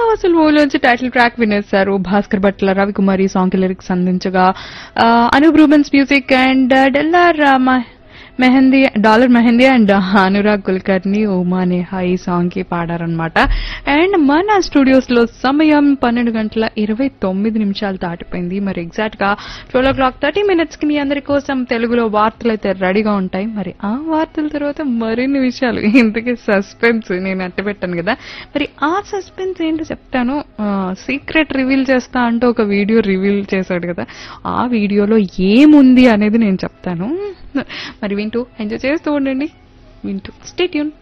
వసూలు మూవీలోంచి title track వినేశారు. Bhaskar Bhatla Ravikumari song కి lyrics అందించగా Anoop Rubens music and dollar mehndi and Anurag Kulkarni Uma Neha ఈ సాంగ్ కి పాడారనమాట. అండ్ మన స్టూడియోస్ లో సమయం 12:29 దాటిపోయింది. మరి ఎగ్జాక్ట్ గా 12:30 కి మీ అందరి కోసం తెలుగులో వార్తలు అయితే రెడీగా ఉంటాయి. మరి ఆ వార్తల తర్వాత మరిన్ని విషయాలు, ఇంతకీ సస్పెన్స్ నేను అట్టపెట్టాను కదా, మరి ఆ సస్పెన్స్ ఏంటో చెప్తాను. సీక్రెట్ రివీల్ చేస్తా అంటూ ఒక వీడియో రివీల్ చేశాడు కదా, ఆ వీడియోలో ఏముంది అనేది నేను చెప్తాను. మరి వింటూ ఎంజాయ్ చేస్తూ ఉండండి, వింటూ స్టే ట్యూన్.